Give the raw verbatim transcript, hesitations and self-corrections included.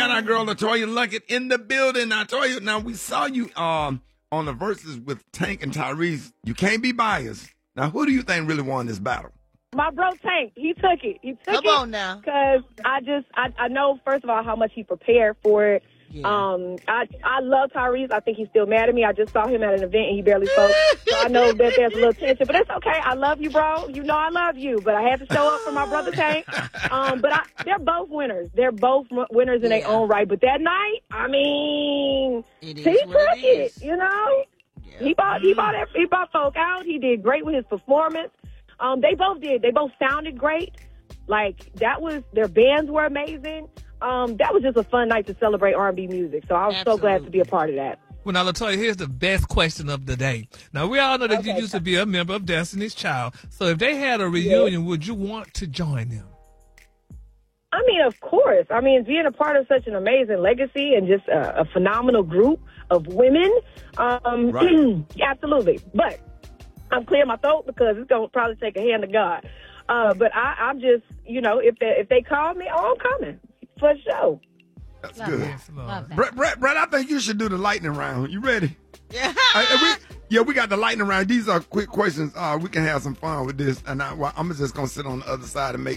got our girl LaToya Luckett in the building. Now, Toya, now we saw you um on the verses with Tank and Tyrese. You can't be biased. Now, who do you think really won this battle? My bro Tank, he took it. He took Come it. on now. Because I just, I, I know, first of all, how much he prepared for it. Yeah. Um, I I love Tyrese. I think he's still mad at me. I just saw him at an event and he barely spoke. So I know that there's a little tension, but it's okay. I love you, bro. You know I love you, but I had to show up for my brother Tank. Um, but I, they're both winners. They're both winners in Yeah. their own right. But that night, I mean, It he is took what it it. is. You know, Yeah. he bought he bought every, he bought folk out. He did great with his performance. Um, they both did. They both sounded great. Like that was their bands were amazing. Um, that was just a fun night to celebrate R and B music. So I was so glad to be a part of that. Well, now, LaToya, here's the best question of the day. Now, we all know that Okay. you used to be a member of Destiny's Child. So if they had a reunion, would you want to join them? I mean, of course. I mean, being a part of such an amazing legacy and just a, a phenomenal group of women, um, Right. absolutely. But I'm clearing my throat because it's going to probably take a hand of God. Uh, but I, I'm just, you know, if they, if they call me, oh, I'm coming for sure. That's Love good. that. Yes, Lord. Love that. Brett, Brett, Brett, I think you should do the lightning round. You ready? Yeah. Uh, uh, we, yeah, we got the lightning round. These are quick questions. Uh, we can have some fun with this. And I, well, I'm just going to sit on the other side and make